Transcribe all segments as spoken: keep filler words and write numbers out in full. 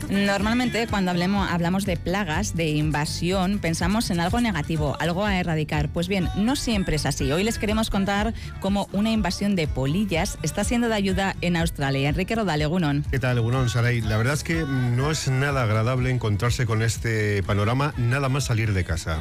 Normalmente cuando hablemos, hablamos de plagas, de invasión, pensamos en algo negativo, algo a erradicar. Pues bien, no siempre es así. Hoy les queremos contar cómo una invasión de polillas está siendo de ayuda en Australia. Enrique Rodal, Egunon. ¿Qué tal, Egunon, Saray? La verdad es que no es nada agradable encontrarse con este panorama nada más salir de casa.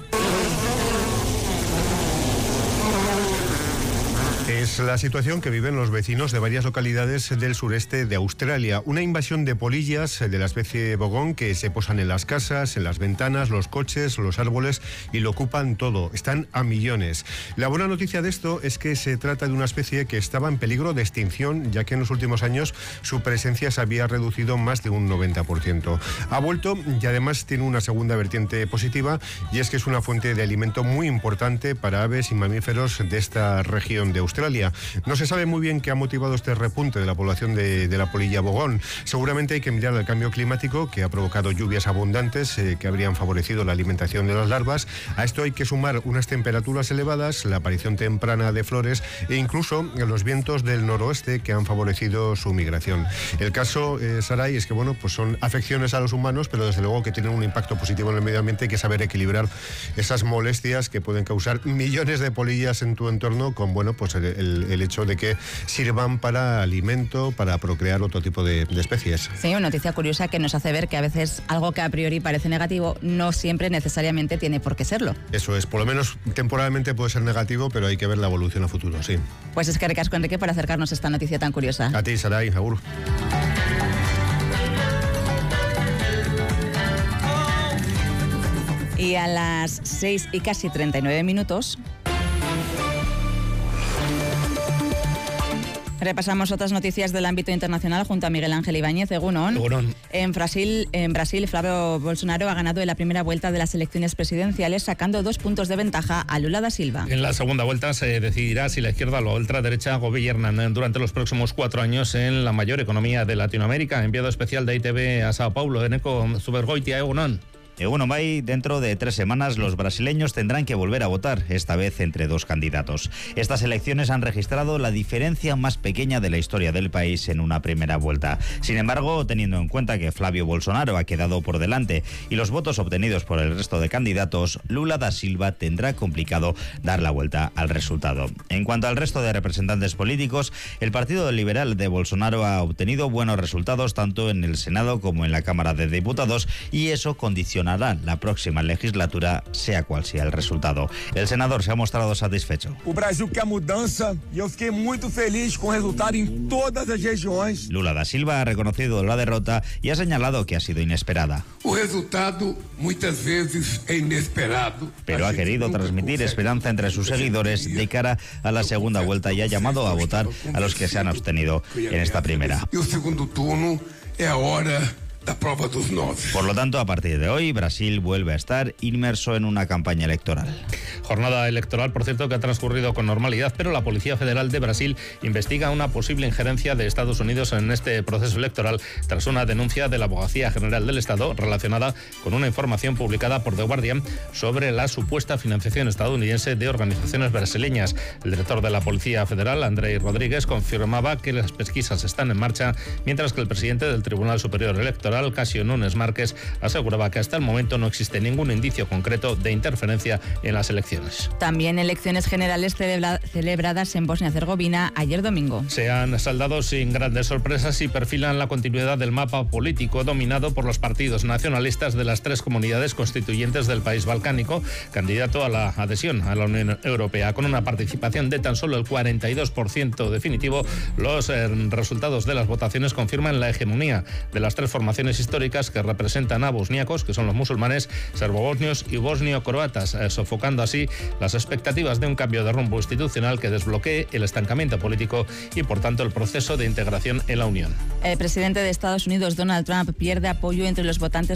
Es la situación que viven los vecinos de varias localidades del sureste de Australia. Una invasión de polillas de la especie bogón que se posan en las casas, en las ventanas, los coches, los árboles y lo ocupan todo. Están a millones. La buena noticia de esto es que se trata de una especie que estaba en peligro de extinción, ya que en los últimos años su presencia se había reducido más de un noventa por ciento. Ha vuelto y además tiene una segunda vertiente positiva, y es que es una fuente de alimento muy importante para aves y mamíferos de esta región de Australia. No se sabe muy bien qué ha motivado este repunte de la población de, de la polilla bogón. Seguramente hay que mirar el cambio climático, que ha provocado lluvias abundantes eh, que habrían favorecido la alimentación de las larvas. A esto hay que sumar unas temperaturas elevadas, la aparición temprana de flores e incluso los vientos del noroeste que han favorecido su migración. El caso, eh, Saray, es que bueno, pues son afecciones a los humanos, pero desde luego que tienen un impacto positivo en el medio ambiente. Hay que saber equilibrar esas molestias que pueden causar millones de polillas en tu entorno con, bueno, pues el, el, el hecho de que sirvan para alimento, para procrear otro tipo de, de especies. Sí, una noticia curiosa que nos hace ver que a veces algo que a priori parece negativo no siempre necesariamente tiene por qué serlo. Eso es, por lo menos temporalmente puede ser negativo, pero hay que ver la evolución a futuro, sí. Pues es que ricasco, Enrique, por acercarnos a esta noticia tan curiosa. A ti, Saray, agur. Y a las seis y casi treinta y nueve minutos... repasamos otras noticias del ámbito internacional junto a Miguel Ángel Ibáñez. Egunon. Egunon. En Brasil, en Brasil, Flavio Bolsonaro ha ganado en la primera vuelta de las elecciones presidenciales, sacando dos puntos de ventaja a Lula da Silva. En la segunda vuelta se decidirá si la izquierda o la ultraderecha gobiernan durante los próximos cuatro años en la mayor economía de Latinoamérica. Enviado especial de I T V a Sao Paulo, Eneco Zubergoitia, Egunon. Bueno, May, dentro de tres semanas los brasileños tendrán que volver a votar, esta vez entre dos candidatos. Estas elecciones han registrado la diferencia más pequeña de la historia del país en una primera vuelta. Sin embargo, teniendo en cuenta que Flavio Bolsonaro ha quedado por delante y los votos obtenidos por el resto de candidatos, Lula da Silva tendrá complicado dar la vuelta al resultado. En cuanto al resto de representantes políticos, el Partido Liberal de Bolsonaro ha obtenido buenos resultados tanto en el Senado como en la Cámara de Diputados, y eso condiciona la próxima legislatura, sea cual sea el resultado. El senador se ha mostrado satisfecho. O Brasil quer mudança e eu fiquei muito feliz con el resultado en todas las regiones. Lula da Silva ha reconocido la derrota y ha señalado que ha sido inesperada. O resultado muchas veces es inesperado. Pero ha querido transmitir esperanza entre sus seguidores de cara a la segunda vuelta y ha llamado a votar a los que se han abstenido en esta primera. Y el segundo turno es ahora la prueba de los nueve. Por lo tanto, a partir de hoy, Brasil vuelve a estar inmerso en una campaña electoral. Jornada electoral, por cierto, que ha transcurrido con normalidad, pero la Policía Federal de Brasil investiga una posible injerencia de Estados Unidos en este proceso electoral tras una denuncia de la Abogacía General del Estado relacionada con una información publicada por The Guardian sobre la supuesta financiación estadounidense de organizaciones brasileñas. El director de la Policía Federal, Andrei Rodríguez, confirmaba que las pesquisas están en marcha, mientras que el presidente del Tribunal Superior Electoral, Casio Nunes Márquez, aseguraba que hasta el momento no existe ningún indicio concreto de interferencia en las elecciones. También elecciones generales celebra- celebradas en Bosnia-Herzegovina ayer domingo. Se han saldado sin grandes sorpresas y perfilan la continuidad del mapa político dominado por los partidos nacionalistas de las tres comunidades constituyentes del país balcánico, candidato a la adhesión a la Unión Europea. Con una participación de tan solo el cuarenta y dos por ciento definitivo, los eh, resultados de las votaciones confirman la hegemonía de las tres formaciones históricas que representan a bosniacos, que son los musulmanes, serbobosnios y bosnio-croatas, eh, sofocando así las expectativas de un cambio de rumbo institucional que desbloquee el estancamiento político y, por tanto, el proceso de integración en la Unión. El presidente de Estados Unidos, Donald Trump, pierde apoyo entre los votantes